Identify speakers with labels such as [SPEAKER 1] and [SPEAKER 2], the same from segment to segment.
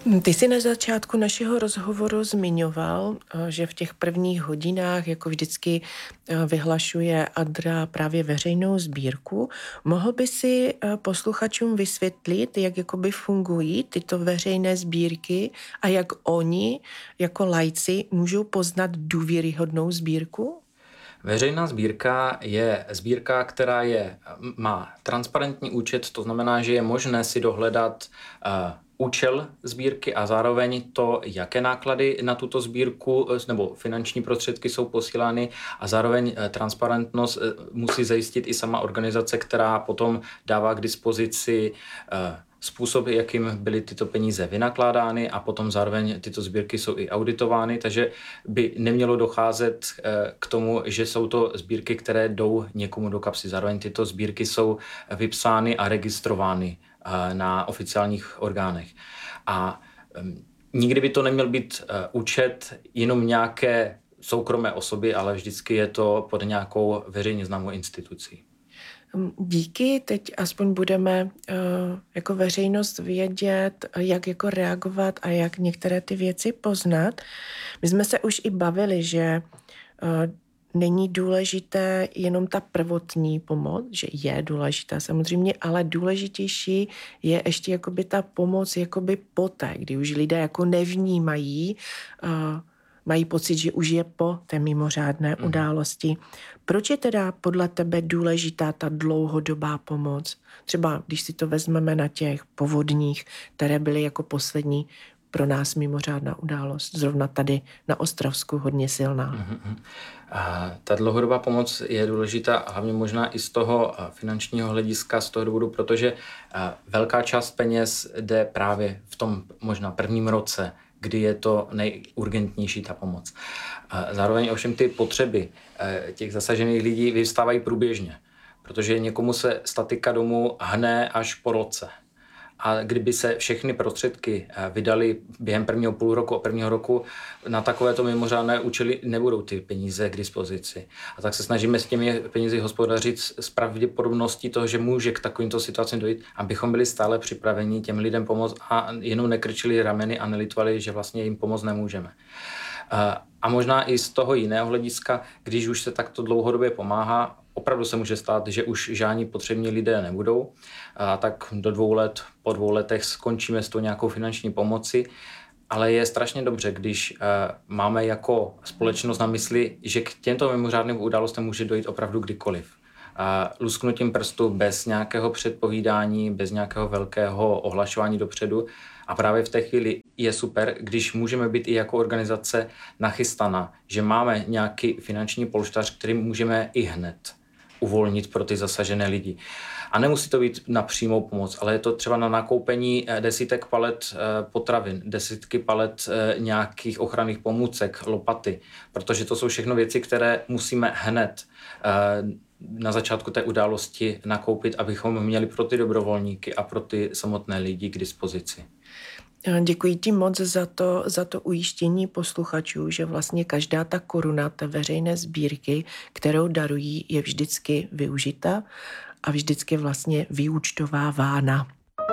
[SPEAKER 1] Ty jsi na začátku našeho rozhovoru zmiňoval, že v těch prvních hodinách, jako vždycky, vyhlašuje Adra právě veřejnou sbírku. Mohl by si posluchačům vysvětlit, jak jakoby fungují tyto veřejné sbírky a jak oni jako laici můžou poznat důvěryhodnou sbírku?
[SPEAKER 2] Veřejná sbírka je sbírka, která má transparentní účet, to znamená, že je možné si dohledat účel sbírky a zároveň to, jaké náklady na tuto sbírku nebo finanční prostředky jsou posílány, a zároveň transparentnost musí zajistit i sama organizace, která potom dává k dispozici způsob, jakým byly tyto peníze vynakládány, a potom zároveň tyto sbírky jsou i auditovány, takže by nemělo docházet k tomu, že jsou to sbírky, které jdou někomu do kapsy. Zároveň tyto sbírky jsou vypsány a registrovány na oficiálních orgánech. A nikdy by to neměl být účet jenom nějaké soukromé osoby, ale vždycky je to pod nějakou veřejně známou institucí.
[SPEAKER 1] Díky, teď aspoň budeme jako veřejnost vědět, jak jako reagovat a jak některé ty věci poznat. My jsme se už i bavili, že není důležité jenom ta prvotní pomoc, že je důležitá samozřejmě, ale důležitější je ještě jakoby ta pomoc jakoby poté, kdy už lidé jako nevnímají, mají pocit, že už je po té mimořádné události. Proč je teda podle tebe důležitá ta dlouhodobá pomoc? Třeba když si to vezmeme na těch povodních, které byly jako poslední pro nás mimořádná událost. Zrovna tady na Ostravsku hodně silná.
[SPEAKER 2] A ta dlouhodobá pomoc je důležitá hlavně možná i z toho finančního hlediska, z toho důvodu, protože velká část peněz jde právě v tom možná prvním roce, kdy je to nejurgentnější ta pomoc. Zároveň ovšem ty potřeby těch zasažených lidí vyvstávají průběžně, protože někomu se statika domu hne až po roce. A kdyby se všechny prostředky vydaly během prvního půlroku a prvního roku, na takovéto mimořádné účely nebudou ty peníze k dispozici. A tak se snažíme s těmi penězi hospodařit s pravděpodobností toho, že může k takovýmto situacím dojít, abychom byli stále připraveni těm lidem pomoct a jenom nekrčili rameny a nelitvali, že vlastně jim pomoct nemůžeme. A možná i z toho jiného hlediska, když už se takto dlouhodobě pomáhá, opravdu se může stát, že už žádní potřební lidé nebudou, a tak do 2 let, po 2 letech skončíme s tou nějakou finanční pomoci, ale je strašně dobře, když máme jako společnost na mysli, že k těmto mimořádným událostem může dojít opravdu kdykoliv. Lusknutím prstu bez nějakého předpovídání, bez nějakého velkého ohlašování dopředu. A právě v té chvíli je super, když můžeme být i jako organizace nachystaná, že máme nějaký finanční polštář, který můžeme i hned uvolnit pro ty zasažené lidi. A nemusí to být na přímou pomoc, ale je to třeba na nakoupení desítek palet potravin, desítky palet nějakých ochranných pomůcek, lopaty, protože to jsou všechno věci, které musíme hned na začátku té události nakoupit, abychom měli pro ty dobrovolníky a pro ty samotné lidi k dispozici.
[SPEAKER 1] Děkuji ti moc za to ujištění posluchačů, že vlastně každá ta koruna té veřejné sbírky, kterou darují, je vždycky využita a vždycky vlastně vyúčtovávána.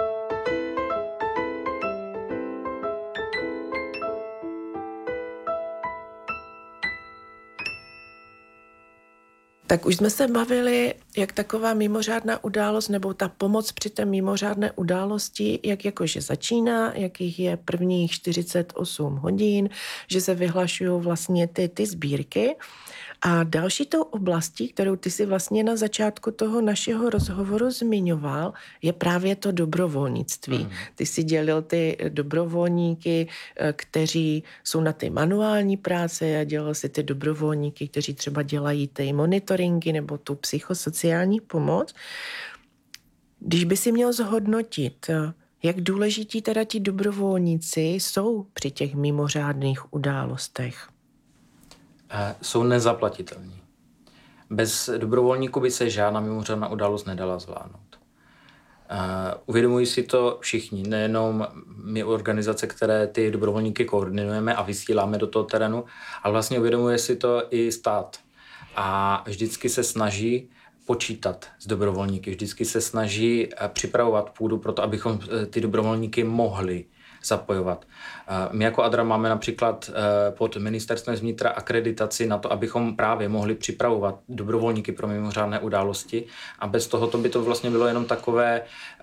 [SPEAKER 1] Tak už jsme se bavili, jak taková mimořádná událost nebo ta pomoc při té mimořádné události, jak jakože začíná, jakých je prvních 48 hodin, že se vyhlašují vlastně ty sbírky. A další tou oblastí, kterou ty si vlastně na začátku toho našeho rozhovoru zmiňoval, je právě to dobrovolnictví. Ty si dělil ty dobrovolníky, kteří jsou na ty manuální práce, a dělal si ty dobrovolníky, kteří třeba dělají ty monitoringy nebo tu psychosociální pomoc. Když by si měl zhodnotit, jak důležití teda ti dobrovolníci jsou při těch mimořádných událostech?
[SPEAKER 2] Jsou nezaplatitelní. Bez dobrovolníků by se žádná mimořádná událost nedala zvládnout. Uvědomují si to všichni, nejenom my organizace, které ty dobrovolníky koordinujeme a vysíláme do toho terénu, ale vlastně uvědomuje si to i stát. A vždycky se snaží počítat s dobrovolníky, vždycky se snaží připravovat půdu pro to, abychom ty dobrovolníky mohli zapojovat. My jako ADRA máme například pod ministerstvem vnitra akreditaci na to, abychom právě mohli připravovat dobrovolníky pro mimořádné události a bez toho by to vlastně bylo jenom takové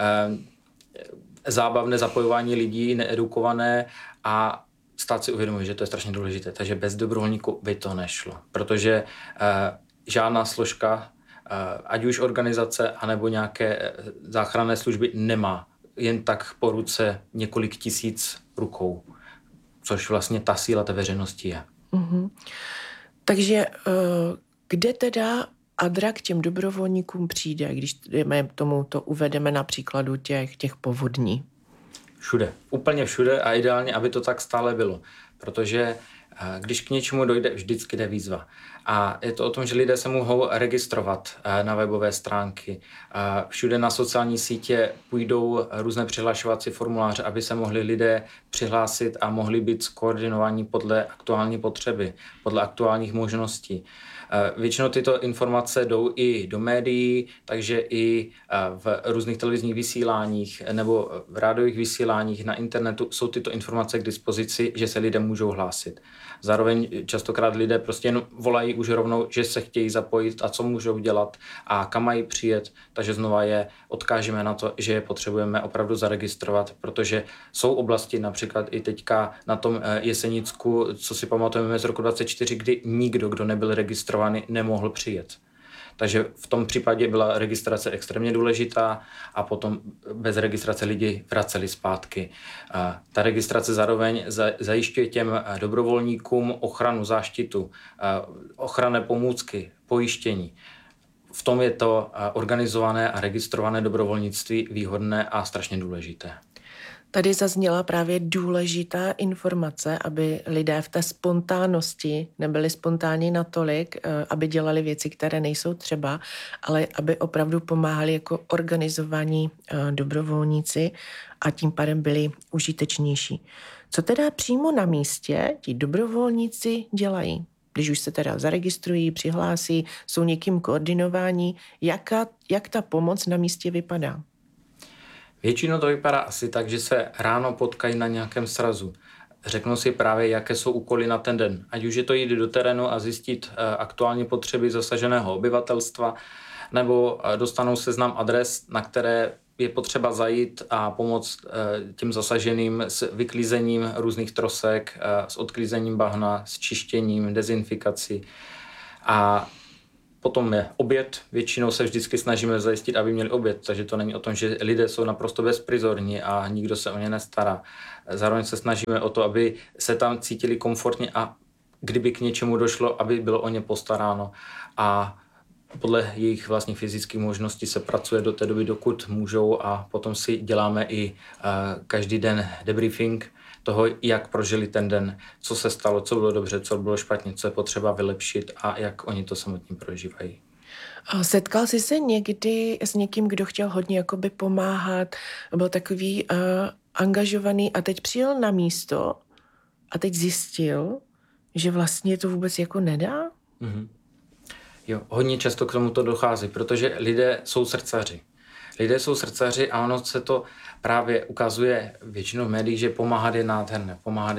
[SPEAKER 2] zábavné zapojování lidí, needukované a stát si uvědomuje, že to je strašně důležité. Takže bez dobrovolníků by to nešlo, protože žádná složka, ať už organizace, anebo nějaké záchranné služby nemá jen tak po ruce několik tisíc rukou, což vlastně ta síla té veřejnosti je.
[SPEAKER 1] Mm-hmm. Takže kde teda ADRA k těm dobrovolníkům přijde, když tomu to uvedeme na příkladu těch povodní?
[SPEAKER 2] Všude, úplně všude a ideálně, aby to tak stále bylo, protože když k něčemu dojde, vždycky jde výzva. A je to o tom, že lidé se mohou registrovat na webové stránky. Všude na sociální sítě půjdou různé přihlašovací formuláře, aby se mohli lidé přihlásit a mohli být skoordinovaní podle aktuální potřeby, podle aktuálních možností. Většinou tyto informace jdou i do médií, takže i v různých televizních vysíláních nebo v rádiových vysíláních na internetu jsou tyto informace k dispozici, že se lidé můžou hlásit. Zároveň častokrát lidé prostě jen volají už rovnou, že se chtějí zapojit a co můžou dělat a kam mají přijet, takže znova je odkážeme na to, že je potřebujeme opravdu zaregistrovat, protože jsou oblasti, například i teďka na tom Jesenicku, co si pamatujeme z roku 2024, kdy nikdo, kdo nebyl registrovaný, nemohl přijet. Takže v tom případě byla registrace extrémně důležitá a potom bez registrace lidi vraceli zpátky. Ta registrace zároveň zajišťuje těm dobrovolníkům ochranu, záštitu, ochranné pomůcky, pojištění. V tom je to organizované a registrované dobrovolnictví výhodné a strašně důležité.
[SPEAKER 1] Tady zazněla právě důležitá informace, aby lidé v té spontánnosti nebyli spontánní natolik, aby dělali věci, které nejsou třeba, ale aby opravdu pomáhali jako organizovaní dobrovolníci a tím pádem byli užitečnější. Co teda přímo na místě ti dobrovolníci dělají? Když už se teda zaregistrují, přihlásí, jsou někým koordinováni, jak ta pomoc na místě vypadá?
[SPEAKER 2] Většinou to vypadá asi tak, že se ráno potkají na nějakém srazu. Řeknou si právě, jaké jsou úkoly na ten den. Ať už je to jít do terénu a zjistit aktuální potřeby zasaženého obyvatelstva, nebo dostanou seznam adres, na které je potřeba zajít a pomoct těm zasaženým s vyklízením různých trosek, s odklízením bahna, s čištěním, dezinfikací. A potom je oběd. Většinou se vždycky snažíme zajistit, aby měli oběd, takže to není o tom, že lidé jsou naprosto bezprizorní a nikdo se o ně nestará. Zároveň se snažíme o to, aby se tam cítili komfortně a kdyby k něčemu došlo, aby bylo o ně postaráno. A podle jejich vlastních fyzických možností se pracuje do té doby, dokud můžou a potom si děláme i každý den debriefing toho, jak prožili ten den, co se stalo, co bylo dobře, co bylo špatně, co je potřeba vylepšit a jak oni to samotní prožívají.
[SPEAKER 1] Setkal jsi se někdy s někým, kdo chtěl hodně jakoby pomáhat, byl takový angažovaný a teď přijel na místo a teď zjistil, že vlastně to vůbec jako nedá?
[SPEAKER 2] Mm-hmm. Jo, hodně často k tomu to dochází, protože lidé jsou srdcaři. Lidé jsou srdcaři a ono se to právě ukazuje většinou v médiích, že pomáhat je nádherné,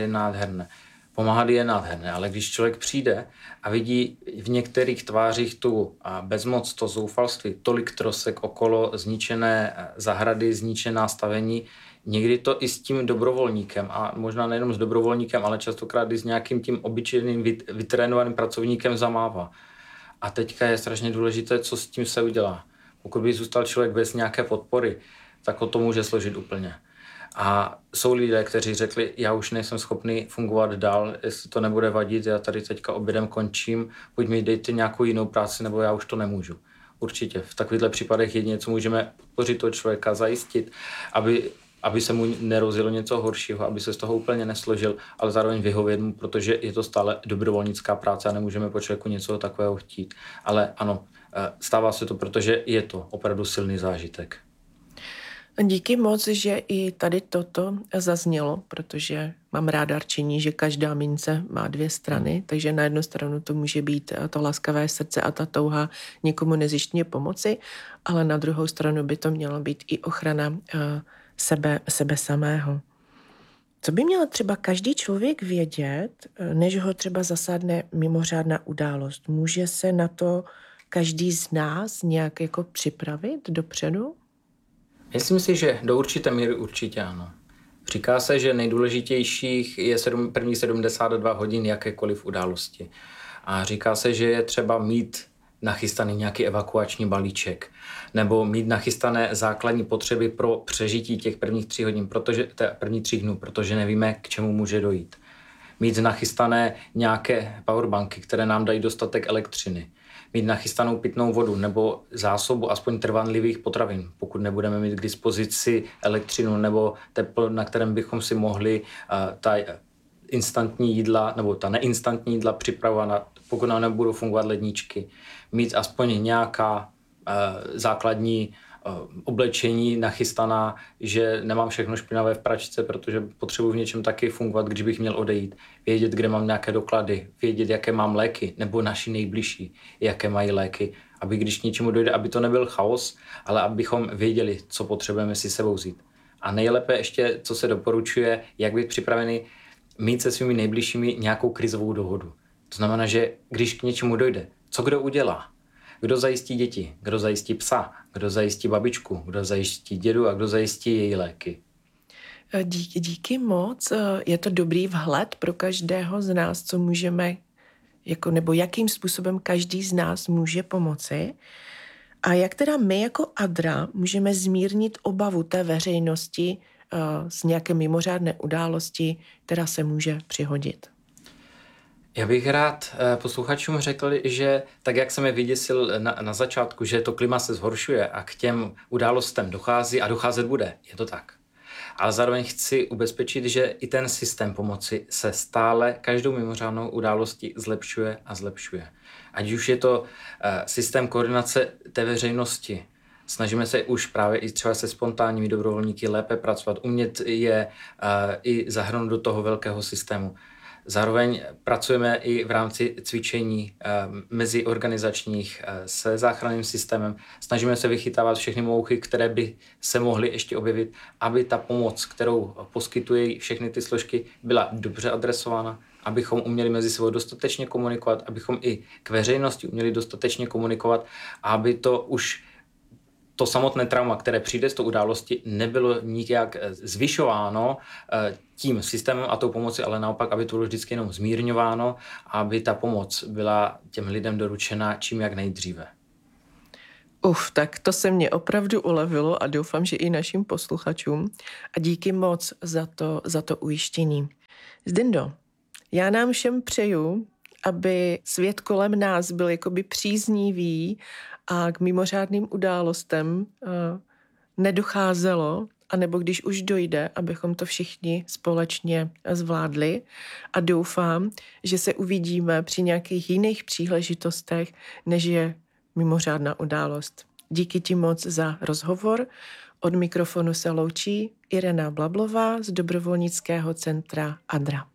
[SPEAKER 2] Pomáhat je nádherné, ale když člověk přijde a vidí v některých tvářích tu bezmoc, to zoufalství, tolik trosek okolo, zničené zahrady, zničená stavení, někdy to i s tím dobrovolníkem a možná nejenom s dobrovolníkem, ale častokrát i s nějakým tím obyčejným vytrénovaným pracovníkem zamává. A teďka je strašně důležité, co s tím se udělá. Pokud by zůstal člověk bez nějaké podpory, tak o to může složit úplně. A jsou lidé, kteří řekli, já už nejsem schopný fungovat dál, jestli to nebude vadit, já tady teďka obědem končím, pojď mi dejte nějakou jinou práci, nebo já už to nemůžu. Určitě. V takovýchto případech jedině, co můžeme podpořit toho člověka, zajistit, aby se mu nerozjelo něco horšího, aby se z toho úplně nesložil, ale zároveň vyhovět mu, protože je to stále dobrovolnická práce a nemůžeme po člověku něco takového chtít. Ale ano, stává se to, protože je to opravdu silný zážitek.
[SPEAKER 1] Díky moc, že i tady toto zaznělo, protože mám ráda rčení, že každá mince má dvě strany, takže na jednu stranu to může být to laskavé srdce a ta touha někomu nezištně pomoci, ale na druhou stranu by to mělo být i ochrana sebe samého. Co by měl třeba každý člověk vědět, než ho třeba zasáhne mimořádná událost? Může se na to každý z nás nějak jako připravit dopředu?
[SPEAKER 2] Myslím si, že do určité míry určitě ano. Říká se, že nejdůležitějších je první 72 hodin jakékoliv události. A říká se, že je třeba mít nachystaný nějaký evakuační balíček nebo mít nachystané základní potřeby pro přežití těch prvních 3 hodin, prvních 3 dnů, protože nevíme, k čemu může dojít. Mít nachystané nějaké powerbanky, které nám dají dostatek elektřiny. Mít nachystanou pitnou vodu nebo zásobu aspoň trvanlivých potravin, pokud nebudeme mít k dispozici elektřinu nebo teplo, na kterém bychom si mohli ta instantní jídla nebo ta neinstantní jídla připravovat, pokud nám nebudou fungovat ledničky. Mít aspoň nějaká základní oblečení nachystaná, že nemám všechno špinavé v pračce, protože potřebuji v něčem taky fungovat, když bych měl odejít. Vědět, kde mám nějaké doklady, vědět, jaké mám léky, nebo naši nejbližší, jaké mají léky, aby když něčemu dojde, aby to nebyl chaos, ale abychom věděli, co potřebujeme si sebou vzít. A nejlépe ještě, co se doporučuje, jak být připravený, mít se svými nejbližšími nějakou krizovou dohodu. To znamená, že když k něčemu dojde, co kdo udělá? Kdo zajistí děti, kdo zajistí psa, kdo zajistí babičku, kdo zajistí dědu a kdo zajistí její léky.
[SPEAKER 1] Díky moc. Je to dobrý vhled pro každého z nás, co můžeme, nebo jakým způsobem každý z nás může pomoci. A jak teda my jako ADRA můžeme zmírnit obavu té veřejnosti z nějaké mimořádné události, která se může přihodit?
[SPEAKER 2] Já bych rád posluchačům řekl, že tak, jak jsem je vyděsil na začátku, že to klima se zhoršuje a k těm událostem dochází a docházet bude, je to tak. Ale zároveň chci ubezpečit, že i ten systém pomoci se stále každou mimořádnou událostí zlepšuje a zlepšuje. Ať už je to systém koordinace té veřejnosti, snažíme se už právě i třeba se spontánními dobrovolníky lépe pracovat, umět je i zahrnout do toho velkého systému. Zároveň pracujeme i v rámci cvičení meziorganizačních se záchranným systémem. Snažíme se vychytávat všechny mouchy, které by se mohly ještě objevit, aby ta pomoc, kterou poskytují všechny ty složky, byla dobře adresována, abychom uměli mezi sebou dostatečně komunikovat, abychom i k veřejnosti uměli dostatečně komunikovat, aby to už to samotné trauma, které přijde z té události, nebylo nikjak zvyšováno tím systémem a tou pomocí, ale naopak, aby to bylo vždycky jenom zmírňováno, aby ta pomoc byla těm lidem doručena čím jak nejdříve.
[SPEAKER 1] Tak to se mě opravdu ulevilo a doufám, že i našim posluchačům. A díky moc za to ujištění. Zdindo, já nám všem přeju, aby svět kolem nás byl jakoby příznivý a k mimořádným událostem nedocházelo, anebo když už dojde, abychom to všichni společně zvládli. A doufám, že se uvidíme při nějakých jiných příležitostech, než je mimořádná událost. Díky ti moc za rozhovor. Od mikrofonu se loučí Irena Blablová z dobrovolnického centra ADRA.